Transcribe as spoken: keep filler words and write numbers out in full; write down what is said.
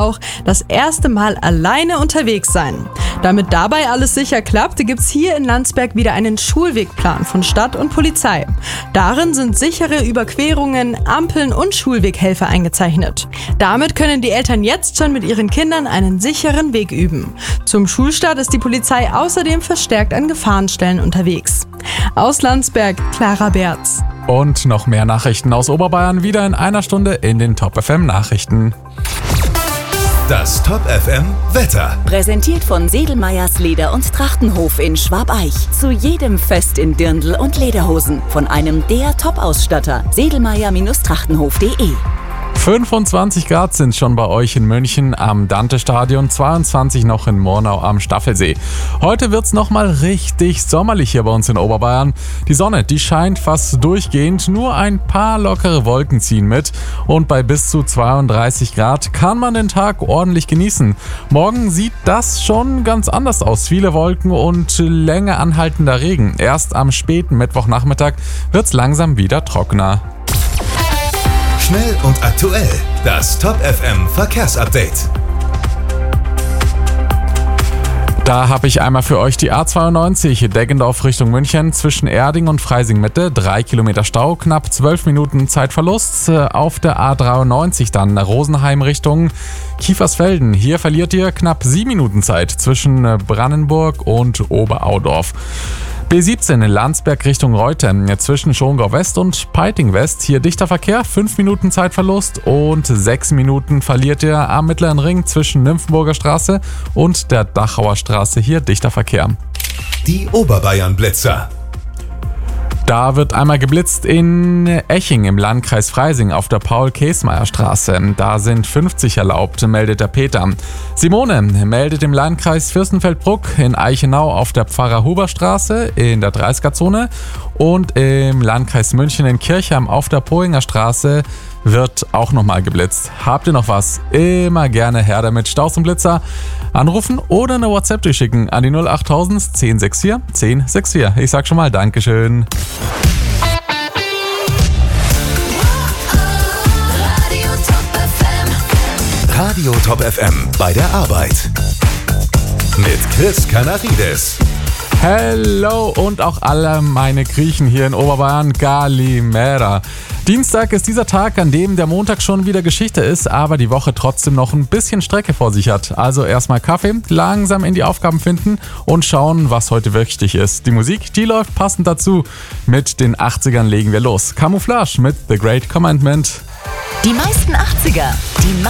auch das erste Mal alleine unterwegs sein. Damit dabei alles sicher klappt, gibt es hier in Landsberg wieder einen Schulwegplan von Stadt und Polizei. Darin sind sichere Überquerungen, Ampeln und Schulweghelfer eingezeichnet. Damit können die Eltern jetzt schon mit ihren Kindern einen sicheren Weg üben. Zum Schulstart ist die Polizei außerdem verstärkt an Gefahrenstellen unterwegs. Aus Landsberg, Clara Berz. Und noch mehr Nachrichten aus Oberbayern wieder in einer Stunde in den Top F M Nachrichten. Das Top F M Wetter. Präsentiert von Sedelmeyers Leder- und Trachtenhof in Schwabeich. Zu jedem Fest in Dirndl und Lederhosen. Von einem der Top-Ausstatter. sedelmeyer Trachtenhof punkt de. fünfundzwanzig Grad sind schon bei euch in München am Dante-Stadion, zweiundzwanzig noch in Murnau am Staffelsee. Heute wird's nochmal richtig sommerlich hier bei uns in Oberbayern. Die Sonne, die scheint fast durchgehend, nur ein paar lockere Wolken ziehen mit. Und bei bis zu zweiunddreißig Grad kann man den Tag ordentlich genießen. Morgen sieht das schon ganz anders aus. Viele Wolken und länger anhaltender Regen. Erst am späten Mittwochnachmittag wird's langsam wieder trockener. Schnell und aktuell. Das Top F M Verkehrsupdate. Da habe ich einmal für euch die A zweiundneunzig Deggendorf Richtung München zwischen Erding und Freising Mitte. Drei Kilometer Stau, knapp zwölf Minuten Zeitverlust. Auf der A dreiundneunzig dann Rosenheim Richtung Kiefersfelden. Hier verliert ihr knapp sieben Minuten Zeit zwischen Brandenburg und Oberaudorf. B siebzehn in Landsberg Richtung Reute, zwischen Schongau West und Peiting West. Hier dichter Verkehr, fünf Minuten Zeitverlust und sechs Minuten verliert ihr am Mittleren Ring zwischen Nymphenburger Straße und der Dachauer Straße. Hier dichter Verkehr. Die Oberbayern-Blitzer. Da wird einmal geblitzt in Eching im Landkreis Freising auf der Paul-Käsmeier-Straße. Da sind fünfzig erlaubt, meldet der Peter. Simone meldet im Landkreis Fürstenfeldbruck in Eichenau auf der Pfarrer-Huber-Straße in der dreißiger-Zone und im Landkreis München in Kirchheim auf der Pohinger Straße wird auch nochmal geblitzt. Habt ihr noch was? Immer gerne her damit. Staus und Blitzer anrufen oder eine WhatsApp durchschicken an die null achttausend zehn vierundsiebzig zehn vierundsechzig. Ich sag schon mal Dankeschön. Radio Top F M bei der Arbeit. Mit Chris Kanarides. Hello und auch alle meine Griechen hier in Oberbayern. Galimera. Dienstag ist dieser Tag, an dem der Montag schon wieder Geschichte ist, aber die Woche trotzdem noch ein bisschen Strecke vor sich hat. Also erstmal Kaffee, langsam in die Aufgaben finden und schauen, was heute wichtig ist. Die Musik, die läuft passend dazu. Mit den achtzigern legen wir los. Camouflage mit The Great Commandment. Die meisten achtziger. Die